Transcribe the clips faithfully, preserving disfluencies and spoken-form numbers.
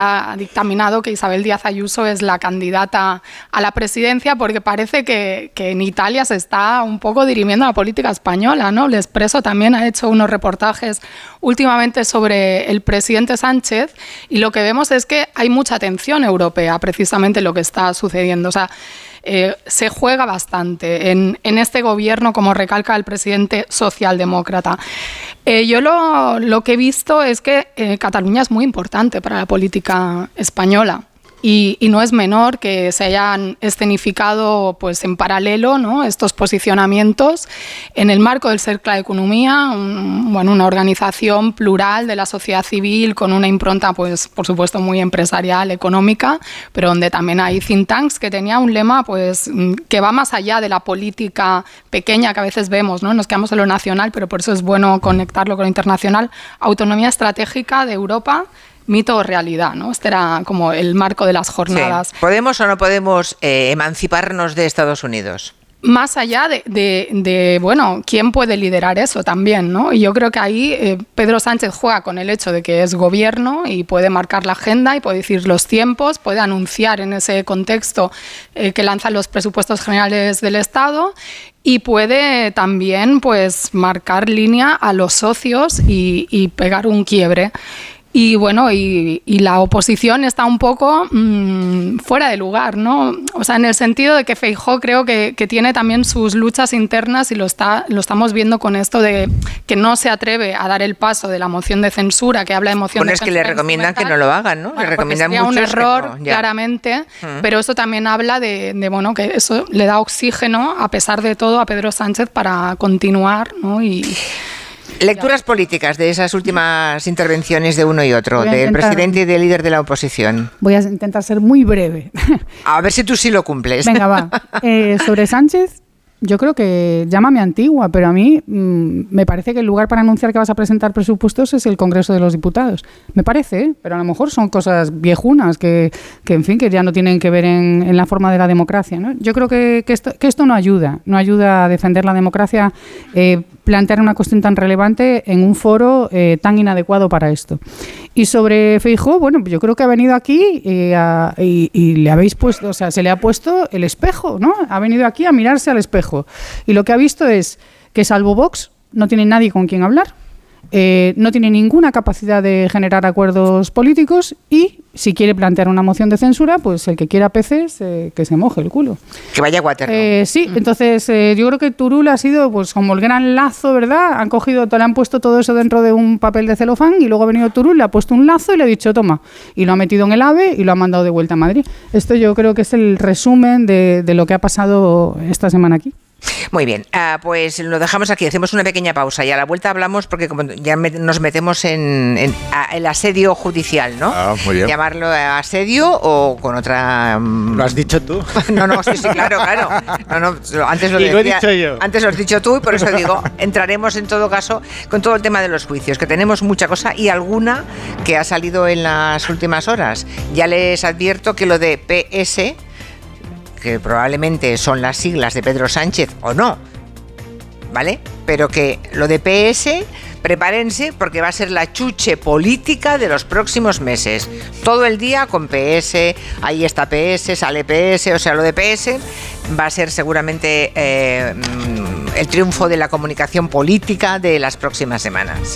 ha dictaminado que Isabel Díaz Ayuso es la candidata a la presidencia, porque parece que, que en Italia se está un poco dirimiendo la política española, ¿no? El Expreso también ha hecho unos reportajes últimamente sobre el presidente Sánchez y lo que vemos es que hay mucha atención europea precisamente en lo que está sucediendo. O sea, Eh, se juega bastante en, en este gobierno, como recalca el presidente socialdemócrata. Eh, yo lo, lo que he visto es que eh, Cataluña es muy importante para la política española. Y, y no es menor que se hayan escenificado pues, en paralelo, ¿no?, estos posicionamientos en el marco del Cercle d'Economia, un, bueno, una organización plural de la sociedad civil con una impronta, pues, por supuesto, muy empresarial, económica, pero donde también hay think tanks que tenía un lema pues, que va más allá de la política pequeña que a veces vemos, ¿no? Nos quedamos en lo nacional, pero por eso es bueno conectarlo con lo internacional. Autonomía estratégica de Europa, mito o realidad, ¿no? Este era como el marco de las jornadas. Sí. ¿Podemos o no podemos eh, emanciparnos de Estados Unidos? Más allá de, de, de, bueno, ¿quién puede liderar eso también, ¿no? Y yo creo que ahí eh, Pedro Sánchez juega con el hecho de que es gobierno y puede marcar la agenda y puede decir los tiempos, puede anunciar en ese contexto eh, que lanzan los presupuestos generales del Estado y puede también, pues, marcar línea a los socios y, y pegar un quiebre. Y bueno, y, y la oposición está un poco mmm, fuera de lugar, ¿no? O sea, en el sentido de que Feijóo creo que, que tiene también sus luchas internas y lo está lo estamos viendo con esto de que no se atreve a dar el paso de la moción de censura, que habla de moción bueno, de es censura. Que le recomiendan que no lo hagan, ¿no? Bueno, le recomiendan sería mucho un error, no, claramente, uh-huh. pero eso también habla de, de, bueno, que eso le da oxígeno, a pesar de todo, a Pedro Sánchez para continuar, ¿no? Y... Lecturas políticas de esas últimas intervenciones de uno y otro, del intentar, presidente y del líder de la oposición. Voy a intentar ser muy breve. A ver si tú sí lo cumples. Venga, va. Eh, sobre Sánchez, yo creo que, llámame antigua, pero a mí mmm, me parece que el lugar para anunciar que vas a presentar presupuestos es el Congreso de los Diputados. Me parece, ¿eh? Pero a lo mejor son cosas viejunas que, que en fin, que ya no tienen que ver en, en la forma de la democracia, ¿no? Yo creo que, que, esto, que esto no ayuda, no ayuda a defender la democracia, eh, plantear una cuestión tan relevante en un foro eh, tan inadecuado para esto. Y sobre Feijóo, bueno, yo creo que ha venido aquí eh, a, y, y le habéis puesto, o sea, se le ha puesto el espejo, ¿no? Ha venido aquí a mirarse al espejo. Y lo que ha visto es que, salvo Vox, no tiene nadie con quien hablar, eh, no tiene ninguna capacidad de generar acuerdos políticos y, si quiere plantear una moción de censura, pues el que quiera peces, eh, que se moje el culo. Que vaya a Waterloo. Eh, sí, mm. entonces eh, yo creo que Turull ha sido pues como el gran lazo, ¿verdad? Han cogido, le han puesto todo eso dentro de un papel de celofán y luego ha venido Turull, le ha puesto un lazo y le ha dicho toma, y lo ha metido en el AVE y lo ha mandado de vuelta a Madrid. Esto yo creo que es el resumen de, de lo que ha pasado esta semana aquí. Muy bien, uh, pues lo dejamos aquí, hacemos una pequeña pausa y a la vuelta hablamos, porque como ya me, nos metemos en, en a, el asedio judicial, ¿no? Ah, muy bien. Llamarlo asedio o con otra... Um... ¿Lo has dicho tú? No, no, sí, sí, claro, claro. No, no, antes lo, y decía, lo he dicho yo. Antes lo has dicho tú y por eso digo, entraremos en todo caso con todo el tema de los juicios, que tenemos mucha cosa y alguna que ha salido en las últimas horas. Ya les advierto que lo de P S... que probablemente son las siglas de Pedro Sánchez o no, ¿vale? Pero que lo de P S, prepárense porque va a ser la chuche política de los próximos meses. Todo el día con P S, ahí está P S, sale P S, o sea, lo de P S va a ser seguramente eh, el triunfo de la comunicación política de las próximas semanas.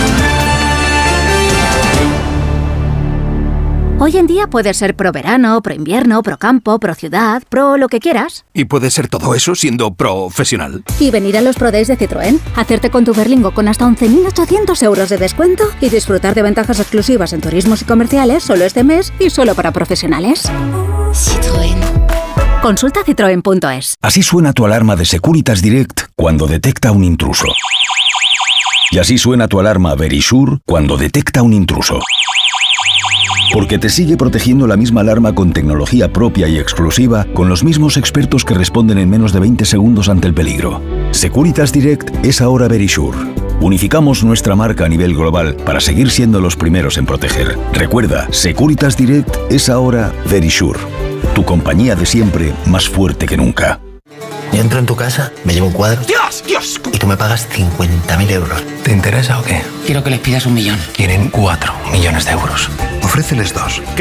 Hoy en día puedes ser pro verano, pro invierno, pro campo, pro ciudad, pro lo que quieras. Y puedes ser todo eso siendo profesional. Y venir a los Pro Days de Citroën, hacerte con tu Berlingo con hasta once mil ochocientos euros de descuento y disfrutar de ventajas exclusivas en turismos y comerciales solo este mes y solo para profesionales. Citroën. Consulta citroen punto es. Así suena tu alarma de Securitas Direct cuando detecta un intruso. Y así suena tu alarma Verisure cuando detecta un intruso. Porque te sigue protegiendo la misma alarma con tecnología propia y exclusiva, con los mismos expertos que responden en menos de veinte segundos ante el peligro. Securitas Direct es ahora Verisure. Unificamos nuestra marca a nivel global para seguir siendo los primeros en proteger. Recuerda, Securitas Direct es ahora Verisure. Tu compañía de siempre, más fuerte que nunca. Yo entro en tu casa, me llevo un cuadro. ¡Dios! ¡Dios! Y tú me pagas cincuenta mil euros. ¿Te interesa o qué? Quiero que les pidas un millón. Quieren cuatro millones de euros. Ofréceles dos.